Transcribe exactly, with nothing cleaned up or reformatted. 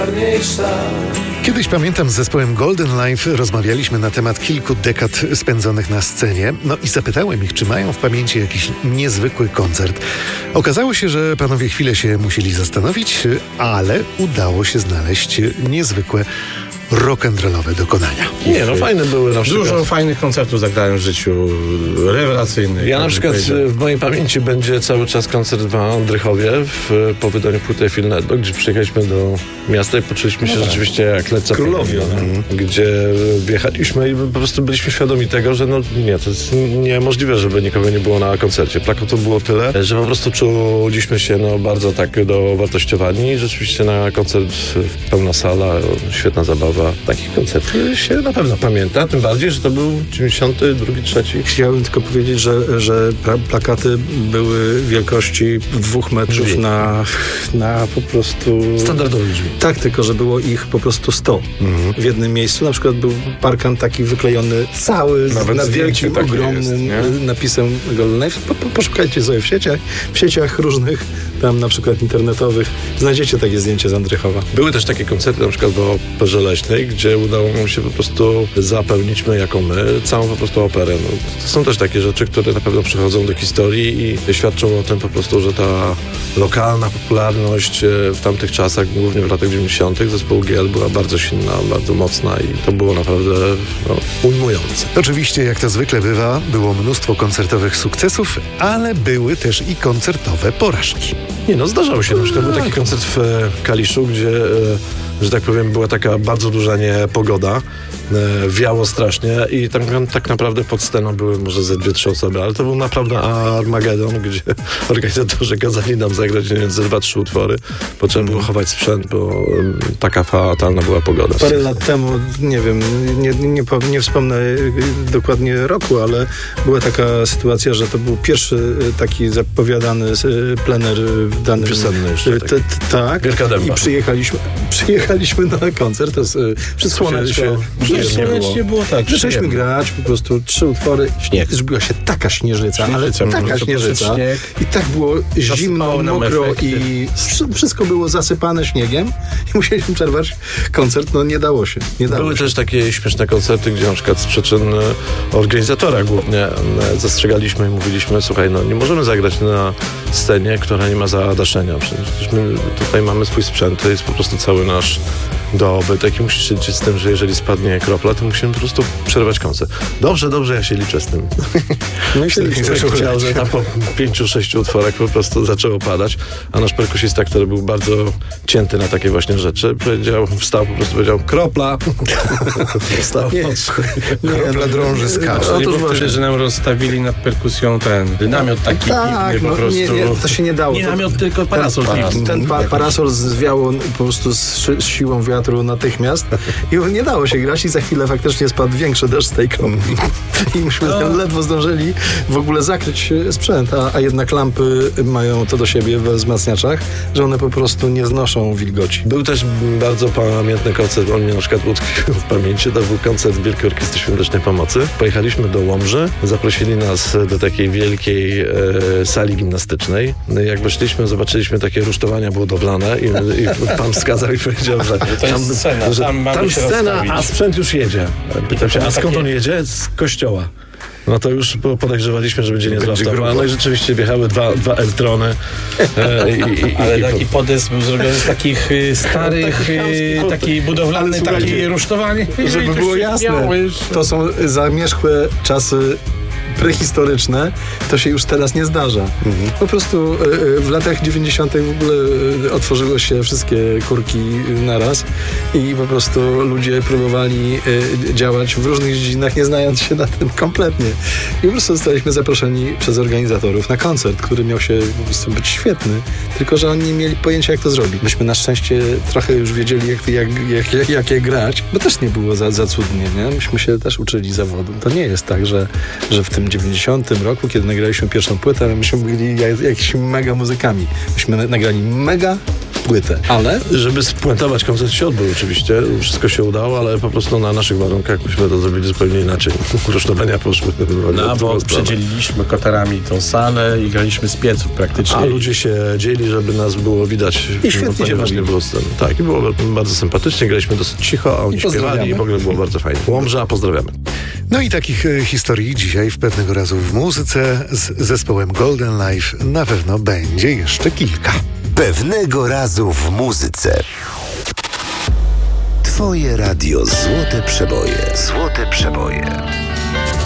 Kiedyś, pamiętam, z zespołem Golden Life rozmawialiśmy na temat kilku dekad spędzonych na scenie. No i zapytałem ich, czy mają w pamięci jakiś niezwykły koncert. Okazało się, że panowie chwilę się musieli zastanowić, ale udało się znaleźć niezwykłe rock'n'rollowe dokonania. Nie, no fajne były na przykład. Dużo fajnych koncertów zagrałem w życiu, rewelacyjnych. Ja na przykład w mojej pamięci będzie cały czas koncert w Andrychowie w, po wydaniu płyty Filnedo, gdzie przyjechaliśmy do miasta i poczuliśmy się no tak. rzeczywiście jak Led Zeppelin. Królowie, no. Gdzie wjechaliśmy i po prostu byliśmy świadomi tego, że no nie, to jest niemożliwe, żeby nikogo nie było na koncercie. Plakatów było tyle, że po prostu czuliśmy się no bardzo tak dowartościowani i rzeczywiście na koncert pełna sala, świetna zabawa. Takich koncertów się na pewno pamięta, tym bardziej, że to był dziewięćdziesiąty drugi, trzeci. Chciałbym tylko powiedzieć, że, że plakaty były wielkości dwóch metrów drzwi. na, na po prostu... Standardowe drzwi. Tak, tylko że było ich po prostu sto mhm. w jednym miejscu. Na przykład był parkan taki wyklejony cały Nawet z wielkim, ogromnym jest, napisem Golden Life. Po, po, poszukajcie sobie w sieciach, w sieciach różnych, tam na przykład internetowych. Znajdziecie takie zdjęcie z Andrychowa. Były też takie koncerty, na przykład w Operze Leśnej, gdzie udało nam się po prostu zapełnić my jako my całą po prostu operę. No, to są też takie rzeczy, które na pewno przychodzą do historii i świadczą o tym po prostu, że ta lokalna popularność w tamtych czasach, głównie w latach dziewięćdziesiątych zespołu G L była bardzo silna, bardzo mocna i to było naprawdę no, ujmujące. Oczywiście, jak to zwykle bywa, było mnóstwo koncertowych sukcesów, ale były też i koncertowe porażki. Nie no, zdarzało się. Na przykład był taki koncert w Kaliszu, gdzie że tak powiem, była taka bardzo duża niepogoda, e, wiało strasznie i tak, tak naprawdę pod sceną były może ze dwie, trzy osoby, ale to był naprawdę Armagedon, gdzie organizatorzy kazali nam zagrać nie wiem, ze dwa, trzy utwory, bo trzeba było chować sprzęt, bo um, taka fatalna była pogoda. Parę lat temu, nie wiem, nie, nie, nie wspomnę dokładnie roku, ale była taka sytuacja, że to był pierwszy taki zapowiadany plener w danym... Wiosenny jeszcze. T, t, tak. Wielka dęba. I przyjechaliśmy, przyjechaliśmy na koncert, to jest przez słonecznie. Słonecznie było tak. Zaczęliśmy grać, po prostu trzy utwory. Śnieg. Zrobiła się taka śnieżyca, ale taka śnieżyca. I tak było zimno, mokro i wszystko było zasypane śniegiem i musieliśmy przerwać koncert. No nie dało się. Nie dało Były się. też takie śmieszne koncerty, gdzie na przykład z przyczyn organizatora głównie zastrzegaliśmy i mówiliśmy, słuchaj, no nie możemy zagrać na scenie, która nie ma zadaszenia. Przecież my tutaj mamy swój sprzęt, to jest po prostu cały nasz dobytek i musisz liczyć z tym, że jeżeli spadnie kropla, to musimy po prostu przerwać koncert. Dobrze, dobrze, ja się liczę z tym. No i się chciał, że tam po pięciu, sześciu utworach po prostu zaczęło padać, a nasz perkusista, który był bardzo cięty na takie właśnie rzeczy, powiedział, wstał, po prostu powiedział, kropla. Wstał. Nie, nie dla drąży skacze. Otóż właśnie, że nam rozstawili nad perkusją ten dynamiot taki tak, piwny, no, po prostu. Nie, nie, to się nie dało. Nie namiot, tylko parasol. Ten, piwny. ten pa, parasol zwiało po prostu z, z siłą wiatru natychmiast i nie dało się grać i za chwilę faktycznie spadł większy deszcz z tej kropli. I myśmy no. ledwo zdążyli w ogóle zakryć sprzęt, a, a jednak lampy mają to do siebie we wzmacniaczach, że one po prostu nie znoszą wilgoci. Był też bardzo pamiętny koncert, on mnie na przykład utkwił w pamięci, to był koncert Wielkiej Orkiestry Świątecznej Pomocy. Pojechaliśmy do Łomży, zaprosili nas do takiej wielkiej e, sali gimnastycznej. No jak weszliśmy, zobaczyliśmy takie rusztowania budowlane i, i pan wskazał i powiedział, że to jest tam, scena, że tam, tam scena, a sprzęt już jedzie. Pytam się, a skąd on jedzie? Z kościoła. No to już podejrzewaliśmy, że będzie niezła. No i rzeczywiście wjechały dwa, dwa Eltrony. E, i, i, Ale i, taki podest był zrobiony z takich y, starych, y, taki budowlany, taki rusztowany. Żeby było jasne, to są zamierzchłe czasy prehistoryczne, to się już teraz nie zdarza. Mhm. Po prostu w latach dziewięćdziesiątych w ogóle otworzyły się wszystkie kurki naraz i po prostu ludzie próbowali działać w różnych dziedzinach, nie znając się na tym kompletnie. I po prostu zostaliśmy zaproszeni przez organizatorów na koncert, który miał się po prostu być świetny, tylko że oni nie mieli pojęcia, jak to zrobić. Myśmy na szczęście trochę już wiedzieli, jak, jak, jak, jak, jak je grać, bo też nie było za, za cudnie, nie? Myśmy się też uczyli zawodu. To nie jest tak, że, że w tym dziewięćdziesiątym roku, kiedy nagraliśmy pierwszą płytę, myśmy byli jak, jakimiś mega muzykami. Myśmy nagrali mega płytę. Ale? Żeby spuentować koncert się odbył oczywiście, wszystko się udało, ale po prostu na naszych warunkach myśmy to zrobili zupełnie inaczej. Rusztowania poszły. No, bo przedzieliliśmy kotarami tą salę i graliśmy z pieców praktycznie. A ludzie się dzieli, żeby nas było widać. I świetnie się bawili. Tak, i było bardzo sympatycznie, graliśmy dosyć cicho, a oni śpiewali i w ogóle było bardzo fajnie. Łomża, pozdrawiamy. No i takich e, historii dzisiaj w Pewnego Razu w muzyce z zespołem Golden Life na pewno będzie jeszcze kilka. Pewnego Razu w muzyce. Twoje radio Złote Przeboje. Złote Przeboje.